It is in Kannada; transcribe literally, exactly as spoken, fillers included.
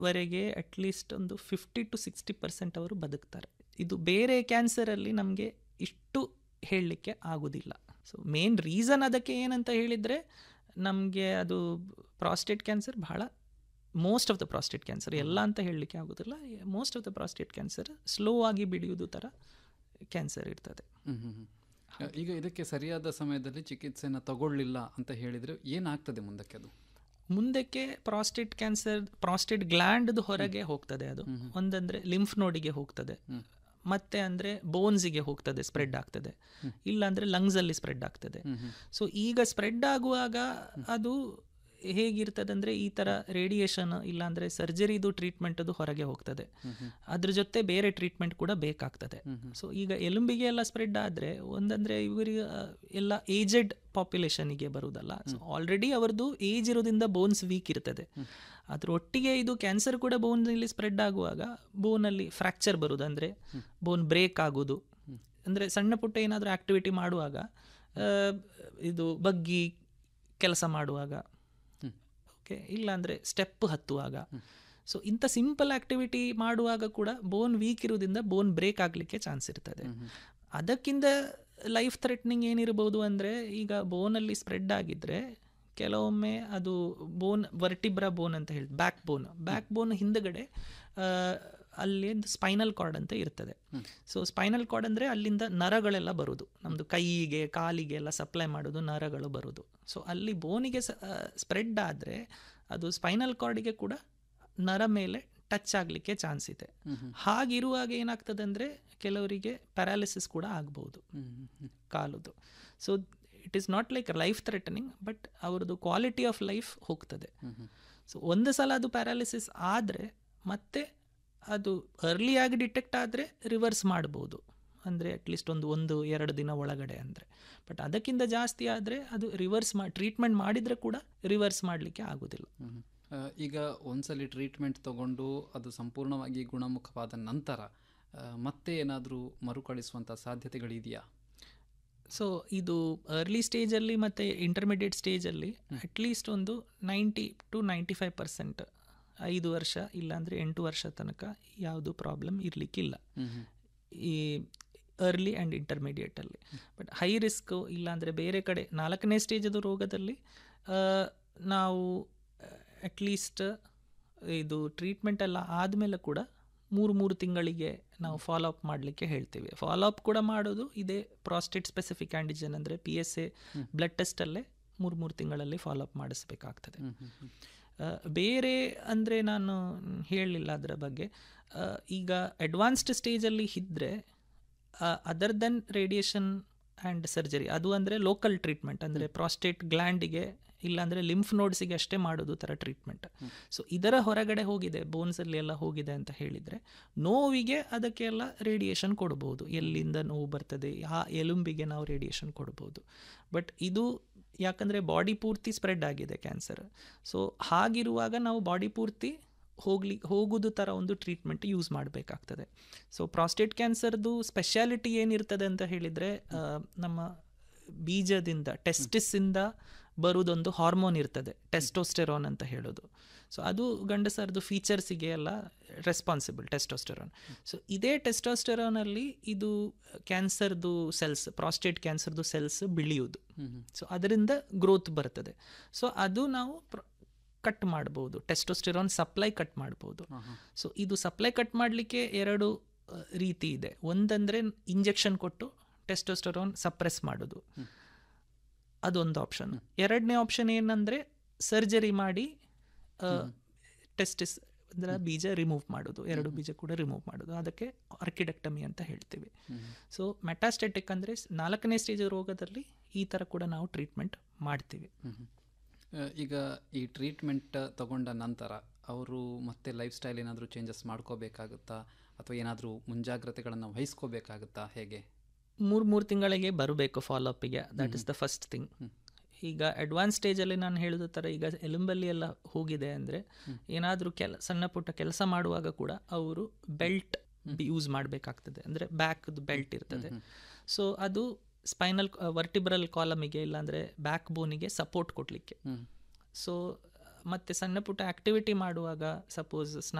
ವರೆಗೆ ಅಟ್ಲೀಸ್ಟ್ ಒಂದು ಫಿಫ್ಟಿ ಟು ಸಿಕ್ಸ್ಟಿ ಪರ್ಸೆಂಟ್ ಅವರು ಬದುಕ್ತಾರೆ. ಇದು ಬೇರೆ ಕ್ಯಾನ್ಸರಲ್ಲಿ ನಮಗೆ ಇಷ್ಟು ಹೇಳಲಿಕ್ಕೆ ಆಗೋದಿಲ್ಲ. ಸೊ ಮೇನ್ ರೀಸನ್ ಅದಕ್ಕೆ ಏನಂತ ಹೇಳಿದರೆ, ನಮಗೆ ಅದು ಪ್ರಾಸ್ಟೇಟ್ ಕ್ಯಾನ್ಸರ್ ಬಹಳ most of the prostate cancer, ಎಲ್ಲ ಅಂತ ಹೇಳಲಿಕ್ಕೆ ಆಗೋದಿಲ್ಲ, most of the prostate cancer slow ಆಗಿ ಬೆಳೆಯುವುದು ಥರ ಕ್ಯಾನ್ಸರ್ ಇರ್ತದೆ. ಈಗ ಇದಕ್ಕೆ ಸರಿಯಾದ ಸಮಯದಲ್ಲಿ ಚಿಕಿತ್ಸೆನ ತಗೊಳ್ಳಿಲ್ಲ ಅಂತ ಹೇಳಿದರೆ ಏನಾಗ್ತದೆ ಮುಂದಕ್ಕೆ? ಅದು ಮುಂದಕ್ಕೆ ಪ್ರಾಸ್ಟೇಟ್ ಕ್ಯಾನ್ಸರ್ ಪ್ರಾಸ್ಟೇಟ್ ಗ್ಲ್ಯಾಂಡ್ದು ಹೊರಗೆ ಹೋಗ್ತದೆ. ಅದು ಒಂದಂದರೆ ಲಿಂಫ್ ನೋಡಿಗೆ ಹೋಗ್ತದೆ, ಮತ್ತೆ ಅಂದರೆ ಬೋನ್ಸಿಗೆ ಹೋಗ್ತದೆ, ಸ್ಪ್ರೆಡ್ ಆಗ್ತದೆ, ಇಲ್ಲಾಂದರೆ ಲಂಗ್ಸಲ್ಲಿ ಸ್ಪ್ರೆಡ್ ಆಗ್ತದೆ. ಸೊ ಈಗ ಸ್ಪ್ರೆಡ್ ಆಗುವಾಗ ಅದು ಹೇಗಿರ್ತದೆ ಅಂದರೆ, ಈ ಥರ ರೇಡಿಯೇಷನ್ ಇಲ್ಲಾಂದರೆ ಸರ್ಜರಿದು ಟ್ರೀಟ್ಮೆಂಟದು ಹೊರಗೆ ಹೋಗ್ತದೆ, ಅದ್ರ ಜೊತೆ ಬೇರೆ ಟ್ರೀಟ್ಮೆಂಟ್ ಕೂಡ ಬೇಕಾಗ್ತದೆ. ಸೊ ಈಗ ಎಲುಂಬಿಗೆ ಎಲ್ಲ ಸ್ಪ್ರೆಡ್ ಆದರೆ ಒಂದಂದರೆ ಇವರಿಗೆ ಎಲ್ಲ ಏಜೆಡ್ ಪಾಪ್ಯುಲೇಷನಿಗೆ ಬರುವುದಲ್ಲ. ಸೊ ಆಲ್ರೆಡಿ ಅವ್ರದ್ದು ಏಜ್ ಇರೋದ್ರಿಂದ ಬೋನ್ಸ್ ವೀಕ್ ಇರ್ತದೆ. ಅದ್ರ ಒಟ್ಟಿಗೆ ಇದು ಕ್ಯಾನ್ಸರ್ ಕೂಡ ಬೋನಲ್ಲಿ ಸ್ಪ್ರೆಡ್ ಆಗುವಾಗ ಬೋನಲ್ಲಿ ಫ್ರ್ಯಾಕ್ಚರ್ ಬರೋದು, ಅಂದರೆ ಬೋನ್ ಬ್ರೇಕ್ ಆಗೋದು, ಅಂದರೆ ಸಣ್ಣ ಪುಟ್ಟ ಏನಾದರೂ ಆ್ಯಕ್ಟಿವಿಟಿ ಮಾಡುವಾಗ, ಇದು ಬಗ್ಗಿ ಕೆಲಸ ಮಾಡುವಾಗ, ಓಕೆ, ಇಲ್ಲಾಂದರೆ ಸ್ಟೆಪ್ ಹತ್ತುವಾಗ, ಸೊ ಇಂಥ ಸಿಂಪಲ್ ಆ್ಯಕ್ಟಿವಿಟಿ ಮಾಡುವಾಗ ಕೂಡ ಬೋನ್ ವೀಕ್ ಇರೋದ್ರಿಂದ ಬೋನ್ ಬ್ರೇಕ್ ಆಗಲಿಕ್ಕೆ ಚಾನ್ಸ್ ಇರ್ತದೆ. ಅದಕ್ಕಿಂತ ಲೈಫ್ ಥ್ರೆಟ್ನಿಂಗ್ ಏನಿರ್ಬೋದು ಅಂದರೆ, ಈಗ ಬೋನಲ್ಲಿ ಸ್ಪ್ರೆಡ್ ಆಗಿದ್ದರೆ ಕೆಲವೊಮ್ಮೆ ಅದು ಬೋನ್ ವರ್ಟಿಬ್ರಾ ಬೋನ್ ಅಂತ ಹೇಳಿ, ಬ್ಯಾಕ್ ಬೋನ್ ಬ್ಯಾಕ್ ಬೋನ್ ಹಿಂದಗಡೆ ಅಲ್ಲಿ ಒಂದು ಸ್ಪೈನಲ್ ಕಾರ್ಡ್ ಅಂತ ಇರ್ತದೆ. ಸೊ ಸ್ಪೈನಲ್ ಕಾರ್ಡ್ ಅಂದರೆ ಅಲ್ಲಿಂದ ನರಗಳೆಲ್ಲ ಬರೋದು, ನಮ್ಮದು ಕೈಗೆ ಕಾಲಿಗೆ ಎಲ್ಲ ಸಪ್ಲೈ ಮಾಡೋದು ನರಗಳು ಬರೋದು. ಸೊ ಅಲ್ಲಿ ಬೋನಿಗೆ ಸ್ಪ್ರೆಡ್ ಆದರೆ ಅದು ಸ್ಪೈನಲ್ ಕಾರ್ಡಿಗೆ ಕೂಡ ನರ ಮೇಲೆ ಟಚ್ ಆಗಲಿಕ್ಕೆ ಚಾನ್ಸ್ ಇದೆ. ಹಾಗಿರುವಾಗ ಏನಾಗ್ತದೆ ಅಂದರೆ ಕೆಲವರಿಗೆ ಪ್ಯಾರಾಲಿಸಿಸ್ ಕೂಡ ಆಗ್ಬೋದು ಕಾಲುದು. So it is not like life threatening, but ಅವ್ರದ್ದು ಕ್ವಾಲಿಟಿ ಆಫ್ ಲೈಫ್ ಹೋಗ್ತದೆ. ಸೊ ಒಂದು ಸಲ ಅದು ಪ್ಯಾರಾಲಿಸಿಸ್ ಆದರೆ ಮತ್ತೆ ಅದು ಅರ್ಲಿಯಾಗಿ ಡಿಟೆಕ್ಟ್ ಆದರೆ ರಿವರ್ಸ್ ಮಾಡ್ಬೋದು, ಅಂದರೆ ಅಟ್ಲೀಸ್ಟ್ ಒಂದು ಒಂದು ಎರಡು ದಿನ ಒಳಗಡೆ ಅಂದರೆ. ಬಟ್ ಅದಕ್ಕಿಂತ ಜಾಸ್ತಿ ಆದರೆ ಅದು ರಿವರ್ಸ್ ಮಾಡಿ ಟ್ರೀಟ್ಮೆಂಟ್ ಮಾಡಿದರೆ ಕೂಡ ರಿವರ್ಸ್ ಮಾಡಲಿಕ್ಕೆ ಆಗೋದಿಲ್ಲ. ಈಗ ಒಂದ್ಸಲಿ ಟ್ರೀಟ್ಮೆಂಟ್ ತಗೊಂಡು ಅದು ಸಂಪೂರ್ಣವಾಗಿ ಗುಣಮುಖವಾದ ನಂತರ ಮತ್ತೆ ಏನಾದರೂ ಮರುಕಳಿಸುವಂಥ ಸಾಧ್ಯತೆಗಳಿದೆಯಾ? ಸೊ ಇದು ಅರ್ಲಿ ಸ್ಟೇಜಲ್ಲಿ ಮತ್ತು ಇಂಟರ್ಮಿಡಿಯೇಟ್ ಸ್ಟೇಜಲ್ಲಿ ಅಟ್ಲೀಸ್ಟ್ ಒಂದು ninety two ninety five percent ಐದು ವರ್ಷ ಇಲ್ಲಾಂದರೆ ಎಂಟು ವರ್ಷ ತನಕ ಯಾವುದು ಪ್ರಾಬ್ಲಮ್ ಇರಲಿಕ್ಕಿಲ್ಲ ಈ early and ಇಂಟರ್ಮಿಡಿಯೇಟಲ್ಲಿ. But high risk ಇಲ್ಲಾಂದರೆ ಬೇರೆ ಕಡೆ ನಾಲ್ಕನೇ ಸ್ಟೇಜದು ರೋಗದಲ್ಲಿ ನಾವು ಅಟ್ಲೀಸ್ಟ್ ಇದು ಟ್ರೀಟ್ಮೆಂಟ್ ಎಲ್ಲ ಆದಮೇಲೆ ಕೂಡ ಮೂರು ಮೂರು ತಿಂಗಳಿಗೆ ನಾವು ಫಾಲೋ ಅಪ್ ಮಾಡಲಿಕ್ಕೆ ಹೇಳ್ತೀವಿ. ಫಾಲೋ ಅಪ್ ಕೂಡ ಮಾಡೋದು ಇದೇ ಪ್ರಾಸ್ಟೇಟ್ ಸ್ಪೆಸಿಫಿಕ್ ಆ್ಯಂಟಿಜನ್ ಅಂದರೆ ಪಿ ಎಸ್ ಎ ಬ್ಲಡ್ ಟೆಸ್ಟಲ್ಲೇ ಮೂರು ಮೂರು ತಿಂಗಳಲ್ಲಿ ಫಾಲೋ ಅಪ್ ಮಾಡಿಸ್ಬೇಕಾಗ್ತದೆ. ಬೇರೆ ಅಂದರೆ ನಾನು ಹೇಳಲಿಲ್ಲ ಅದರ ಬಗ್ಗೆ. ಈಗ ಅಡ್ವಾನ್ಸ್ಡ್ ಸ್ಟೇಜಲ್ಲಿ ಇದ್ದರೆ other then radiation and surgery, ಅದು ಅಂದರೆ ಲೋಕಲ್ ಟ್ರೀಟ್ಮೆಂಟ್, ಅಂದರೆ ಪ್ರಾಸ್ಟೇಟ್ ಗ್ಲ್ಯಾಂಡಿಗೆ ಇಲ್ಲಾಂದರೆ ಲಿಂಫ್ ನೋಡ್ಸಿಗೆ ಅಷ್ಟೇ ಮಾಡೋದು ಥರ ಟ್ರೀಟ್ಮೆಂಟ್. ಸೊ ಇದರ ಹೊರಗಡೆ ಹೋಗಿದೆ, ಬೋನ್ಸಲ್ಲಿ ಎಲ್ಲ ಹೋಗಿದೆ ಅಂತ ಹೇಳಿದರೆ ನೋವಿಗೆ ಅದಕ್ಕೆಲ್ಲ ರೇಡಿಯೇಷನ್ ಕೊಡ್ಬೋದು. ಎಲ್ಲಿಂದ ನೋವು ಬರ್ತದೆ ಆ ಎಲುಂಬಿಗೆ ನಾವು ರೇಡಿಯೇಷನ್ ಕೊಡ್ಬೋದು. ಬಟ್ ಇದು ಯಾಕಂದರೆ ಬಾಡಿ ಪೂರ್ತಿ ಸ್ಪ್ರೆಡ್ ಆಗಿದೆ ಕ್ಯಾನ್ಸರ್. ಸೊ ಹಾಗಿರುವಾಗ ನಾವು ಬಾಡಿ ಪೂರ್ತಿ ಹೋಗ್ಲಿ ಹೋಗೋದು ಥರ ಒಂದು ಟ್ರೀಟ್ಮೆಂಟ್ ಯೂಸ್ ಮಾಡಬೇಕಾಗ್ತದೆ. ಸೊ ಪ್ರಾಸ್ಟೇಟ್ ಕ್ಯಾನ್ಸರ್ದು ಸ್ಪೆಷಾಲಿಟಿ ಏನಿರ್ತದೆ ಅಂತ ಹೇಳಿದರೆ, ನಮ್ಮ ಬೀಜದಿಂದ ಟೆಸ್ಟಿಸ್ಸಿಂದ ಬರೋದೊಂದು ಹಾರ್ಮೋನ್ ಇರ್ತದೆ, ಟೆಸ್ಟೋಸ್ಟೆರಾನ್ ಅಂತ ಹೇಳೋದು. ಸೊ ಅದು ಗಂಡಸರದು ಫೀಚರ್ಸಿಗೆ ಎಲ್ಲ ರೆಸ್ಪಾನ್ಸಿಬಲ್, ಟೆಸ್ಟೋಸ್ಟೆರಾನ್. ಸೊ ಇದೇ ಟೆಸ್ಟೋಸ್ಟೆರಾನಲ್ಲಿ ಇದು ಕ್ಯಾನ್ಸರ್ದು ಸೆಲ್ಸ್, ಪ್ರಾಸ್ಟೇಟ್ ಕ್ಯಾನ್ಸರ್ದು ಸೆಲ್ಸ್ ಬೆಳೆಯೋದು. ಸೊ ಅದರಿಂದ ಗ್ರೋತ್ ಬರ್ತದೆ. ಸೊ ಅದು ನಾವು ಕಟ್ ಮಾಡ್ಬೋದು, ಟೆಸ್ಟೋಸ್ಟೆರಾನ್ ಸಪ್ಲೈ ಕಟ್ ಮಾಡ್ಬೋದು. ಸೊ ಇದು ಸಪ್ಲೈ ಕಟ್ ಮಾಡಲಿಕ್ಕೆ ಎರಡು ರೀತಿ ಇದೆ. ಒಂದಂದರೆ ಇಂಜೆಕ್ಷನ್ ಕೊಟ್ಟು ಟೆಸ್ಟೋಸ್ಟೆರಾನ್ ಸಪ್ರೆಸ್ ಮಾಡೋದು, ಅದೊಂದು ಆಪ್ಷನ್. ಎರಡನೇ ಆಪ್ಷನ್ ಏನಂದರೆ ಸರ್ಜರಿ ಮಾಡಿ ಟೆಸ್ಟಿಸ್ ಅಂದರೆ ಬೀಜ ರಿಮೂವ್ ಮಾಡೋದು, ಎರಡು ಬೀಜ ಕೂಡ ರಿಮೂವ್ ಮಾಡೋದು, ಅದಕ್ಕೆ ಆರ್ಕಿಡೆಕ್ಟಮಿ ಅಂತ ಹೇಳ್ತೀವಿ. ಸೊ ಮೆಟಾಸ್ಟೆಟಿಕ್ ಅಂದರೆ ನಾಲ್ಕನೇ ಸ್ಟೇಜ್ ರೋಗದಲ್ಲಿ ಈ ಥರ ಕೂಡ ನಾವು ಟ್ರೀಟ್ಮೆಂಟ್ ಮಾಡ್ತೀವಿ. ಈಗ ಈ ಟ್ರೀಟ್ಮೆಂಟ್ ತಗೊಂಡ ನಂತರ ಅವರು ಮತ್ತೆ ಲೈಫ್ ಸ್ಟೈಲ್ ಏನಾದರೂ ಚೇಂಜಸ್ ಮಾಡ್ಕೋಬೇಕಾಗುತ್ತಾ ಅಥವಾ ಏನಾದರೂ ಮುಂಜಾಗ್ರತೆಗಳನ್ನು ವಹಿಸ್ಕೋಬೇಕಾಗುತ್ತಾ, ಹೇಗೆ? ಮೂರು ಮೂರು ತಿಂಗಳಿಗೆ ಬರಬೇಕು ಫಾಲೋಅಪ್ಪಿಗೆ, that is the first thing. ಈಗ ಅಡ್ವಾನ್ಸ್ ಸ್ಟೇಜಲ್ಲಿ ನಾನು ಹೇಳಿದ ಥರ ಈಗ ಎಲುಂಬಲ್ಲಿ ಎಲ್ಲ ಹೋಗಿದೆ ಅಂದರೆ ಏನಾದರೂ ಕೆಲ ಸಣ್ಣ ಪುಟ್ಟ ಕೆಲಸ ಮಾಡುವಾಗ ಕೂಡ ಅವರು ಬೆಲ್ಟ್ ಯೂಸ್ ಮಾಡಬೇಕಾಗ್ತದೆ, ಅಂದರೆ ಬ್ಯಾಕ್ದು ಬೆಲ್ಟ್ ಇರ್ತದೆ. ಸೊ ಅದು ಸ್ಪೈನಲ್ ವರ್ಟಿಬ್ರಲ್ ಕಾಲಮಿಗೆ ಇಲ್ಲಾಂದರೆ ಬ್ಯಾಕ್ ಬೋನಿಗೆ ಸಪೋರ್ಟ್ ಕೊಡಲಿಕ್ಕೆ. ಸೊ ಮತ್ತು ಸಣ್ಣ ಪುಟ್ಟ ಆ್ಯಕ್ಟಿವಿಟಿ ಮಾಡುವಾಗ ಸಪೋಸ್